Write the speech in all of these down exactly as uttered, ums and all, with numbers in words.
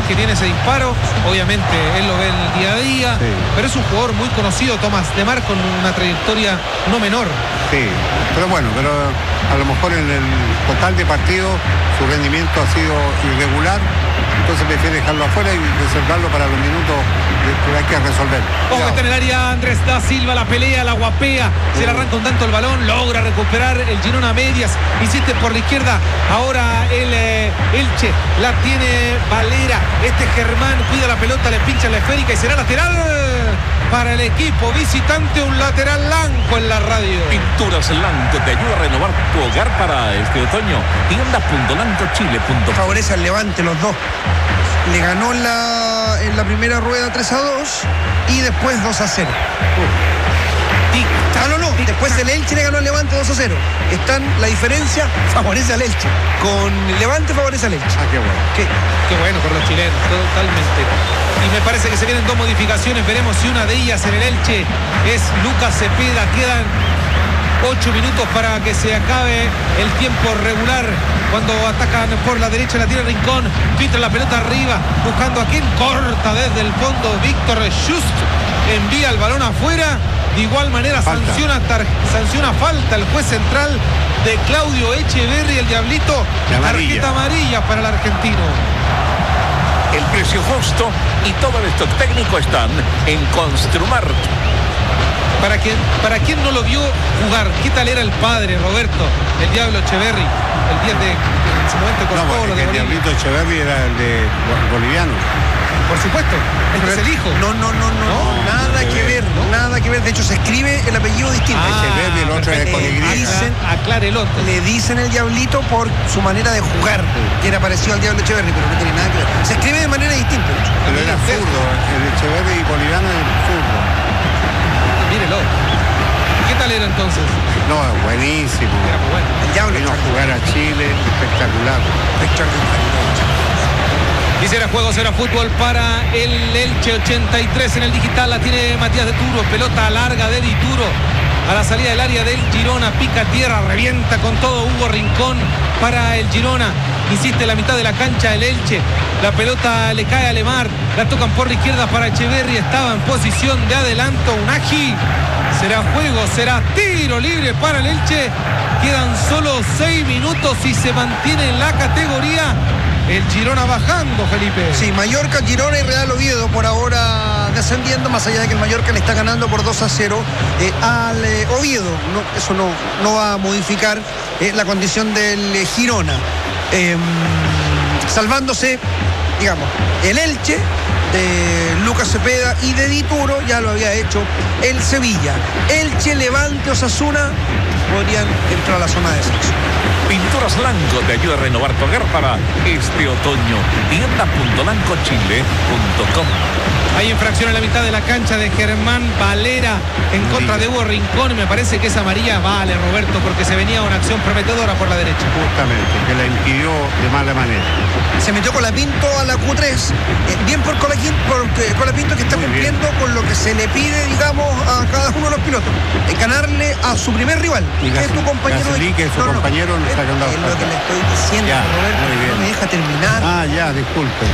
que tiene ese disparo. Obviamente él lo ve en el día a día, sí. Pero es un jugador muy conocido, Tomás Lemar, con una trayectoria no menor. Sí, pero bueno, pero a lo mejor en el total de partidos su rendimiento ha sido irregular, entonces prefiere dejarlo afuera y reservarlo para los minutos que hay que resolver. Ojo, está en el área Andrés da Silva, la pelea, la guapea, sí. Se le arranca un tanto el balón, logra recuperar el Girona a medias, insiste por la izquierda, ahora el eh, Elche, la tiene Valera, este Germán cuida la pelota, le pincha la esférica y será lateral para el equipo visitante, un lateral blanco en la radio. Pinturas Lanco te ayuda a renovar tu hogar para este otoño. tiendas punto lanco chile punto com. Favorece al Levante los dos. Le ganó en la, en la primera rueda tres a dos y después dos a cero. Ah, no, no, después el Elche le ganó al Levante dos a cero. Están, la diferencia favorece al Elche. Con Levante favorece al Elche. Ah, qué bueno. Qué, qué bueno por los chilenos, totalmente. Y me parece que se vienen dos modificaciones. Veremos si una de ellas en el Elche es Lucas Cepeda. Quedan ocho minutos para que se acabe el tiempo regular. Cuando atacan por la derecha, la tira Rincón, filtra la pelota arriba, buscando a quien corta desde el fondo. Víctor Just envía el balón afuera. De igual manera falta. Sanciona, tar, sanciona falta el juez central de Claudio Echeverri, el Diablito. Tarjeta amarilla para el argentino. El precio justo y todo el stock técnico están en Construmart. Para quien, para quien no lo vio jugar, ¿qué tal era el padre, Roberto? El Diablo Echeverri, el diez de en su momento con no, todo lo de el Bolivia. Diablito Echeverri era el de boliviano. Por supuesto, este es el hijo. No, no, no, no, no nada no, que ver, ¿no? nada que ver. De hecho, se escribe el apellido distinto. Ah, Echeverri, el otro es con Y. Dicen, aclare el otro. Le dicen el Diablito por su manera de jugar, que era parecido al Diablo Echeverri, pero no tiene nada que ver. Se escribe de manera distinta. Pero era zurdo, el Echeverri boliviano es zurdo. Mírelo. ¿Qué tal era entonces? No, buenísimo. Era muy bueno. El Diablo vino a jugar a Chile, espectacular. Espectacular. Y será juego, será fútbol para el Elche. Ochenta y tres en el digital, la tiene Matías de Turo, pelota larga de Dituro a la salida del área del Girona, pica tierra, revienta con todo Hugo Rincón para el Girona, insiste en la mitad de la cancha el Elche, la pelota le cae a Lemar, la tocan por la izquierda para Echeverri, estaba en posición de adelanto Unagi, será juego, será tiro libre para el Elche, quedan solo seis minutos y se mantiene en la categoría. El Girona bajando, Felipe. Sí, Mallorca, Girona y Real Oviedo por ahora descendiendo, más allá de que el Mallorca le está ganando por dos a cero eh, al eh, Oviedo. No, eso no, no va a modificar eh, la condición del eh, Girona. Eh, salvándose, digamos, el Elche de Lucas Cepeda y de Dituro, ya lo había hecho el Sevilla. Elche, Levante, Osasuna podrían entrar a la zona de descenso. Pinturas Lanco te ayuda a renovar tu hogar para este otoño. tiendas punto lanco chile punto com. Hay infracción en la mitad de la cancha de Germán Valera en contra de Hugo Rincón. Y me parece que esa amarilla vale, Roberto, porque se venía una acción prometedora por la derecha. Justamente, que la impidió de mala manera. Se metió Colapinto a la Q tres. Eh, bien por Colapinto, porque Colapinto que está Muy cumpliendo bien. con lo que se le pide, digamos, a cada uno de los pilotos. Eh, ganarle a su primer rival, Y que es tu compañero. Gasly, que es su no, no, compañero, no es, está cantando. es lo que le estoy diciendo, Ya, Roberto, muy bien. no me deja terminar. Ah, ya, disculpe.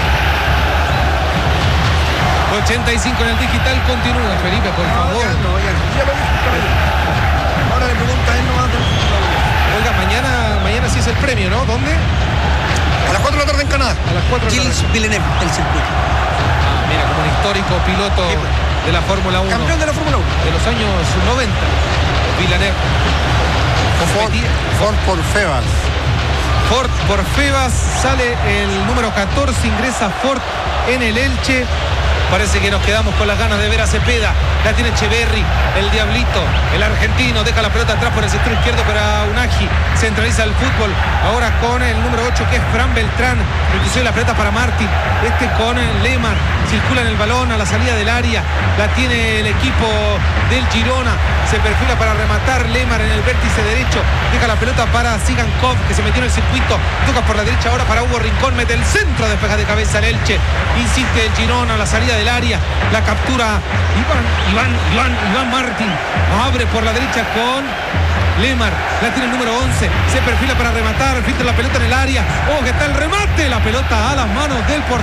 ochenta y cinco en el digital, continúa, Felipe, por No, favor. ya no, ya no. Ya lo dije, ya lo dije. Ahora le pregunta a él, no va a tener. Oiga, mañana, mañana sí es el premio, ¿no? ¿Dónde? A las cuatro de la tarde en Canadá. A las cuatro de la Gilles tarde. Villeneuve, el circuito. Ah, mira, como un histórico piloto Sí, pues. de la Fórmula uno. Campeón de la Fórmula uno. De los años noventa. Villeneuve. Ford, Ford por Febas. Ford por Febas, sale el número catorce, ingresa Ford en el Elche. Parece que nos quedamos con las ganas de ver a Cepeda. La tiene Echeverri, el Diablito, el argentino. Deja la pelota atrás por el sector izquierdo para Unagi. Centraliza el fútbol. Ahora con el número ocho, que es Fran Beltrán. Inclusive la pelota para Martín. Este con el Lemar. Circula en el balón a la salida del área. La tiene el equipo del Girona. Se perfila para rematar Lemar en el vértice derecho. Deja la pelota para Sigankov, que se metió en el circuito. Toca por la derecha ahora para Hugo Rincón. Mete el centro, despeja de cabeza el Elche. Insiste el Girona a la salida del área, la captura Iván, Iván, Iván, Iván Martín, abre por la derecha con Lemar, la tiene el número once, se perfila para rematar, filtra la pelota en el área, oh, que está el remate, la pelota a las manos del portero.